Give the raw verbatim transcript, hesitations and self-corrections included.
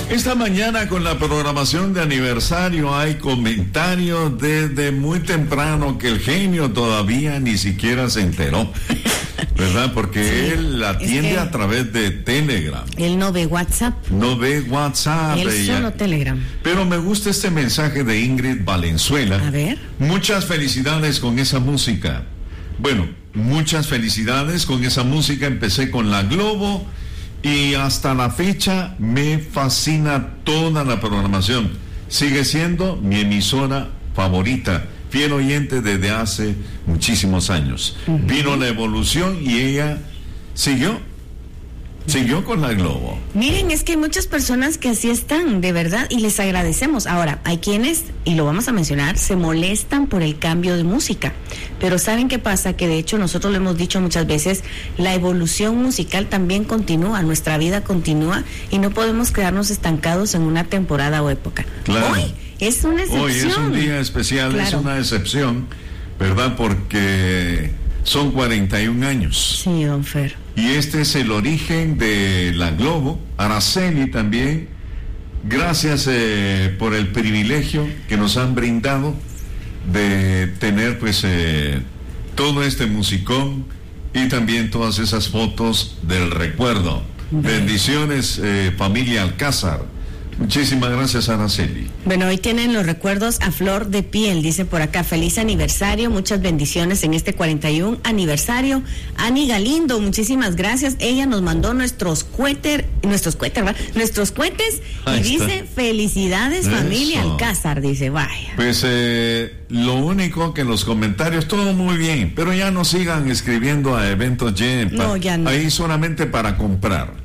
Esta mañana con la programación de aniversario hay comentarios desde muy temprano que el genio todavía ni siquiera se enteró, ¿verdad? Porque sí, él atiende a través de Telegram. Él no ve WhatsApp. No ve WhatsApp. Él ella. solo Telegram. Pero me gusta este mensaje de Ingrid Valenzuela. A ver. Muchas felicidades con esa música. Bueno, muchas felicidades con esa música. Empecé con La Globo y hasta la fecha me fascina toda la programación. Sigue siendo mi emisora favorita, fiel oyente desde hace muchísimos años. Uh-huh. Vino la evolución y ella siguió. Siguió con La Globo. Miren, es que hay muchas personas que así están, de verdad, y les agradecemos. Ahora, hay quienes, y lo vamos a mencionar, se molestan por el cambio de música. Pero ¿saben qué pasa? Que de hecho nosotros lo hemos dicho muchas veces, la evolución musical también continúa, nuestra vida continúa, y no podemos quedarnos estancados en una temporada o época. Claro. Hoy es una excepción. Hoy es un día especial, claro. Es una excepción, ¿verdad? Porque son cuarenta y un años. Sí, don Fer. Y este es el origen de La Globo. Araceli también, gracias eh, por el privilegio que nos han brindado de tener pues eh, todo este musicón y también todas esas fotos del recuerdo. Bien. Bendiciones, eh, familia Alcázar. Muchísimas gracias, Araceli. Bueno, hoy tienen los recuerdos a flor de piel, dice por acá. Feliz aniversario, muchas bendiciones en este cuarenta y un aniversario. Ani Galindo, muchísimas gracias. Ella nos mandó nuestros cohetes, nuestros cohetes, ¿verdad? Nuestros cohetes y Ahí dice, está. Felicidades, Eso. familia Alcázar, dice, vaya. Pues eh, lo único que en los comentarios, todo muy bien, pero ya no sigan escribiendo a eventos Y. No, ya no. Ahí solamente para comprar.